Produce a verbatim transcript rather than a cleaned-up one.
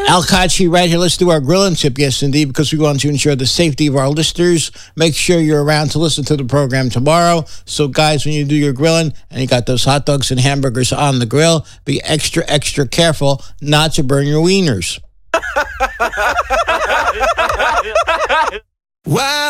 Al Kachi right here. Let's do our grilling tip. Yes, indeed, because we want to ensure the safety of our listeners. Make sure you're around to listen to the program tomorrow. So, guys, when you do your grilling and you got those hot dogs and hamburgers on the grill, be extra, extra careful not to burn your wieners. Wow.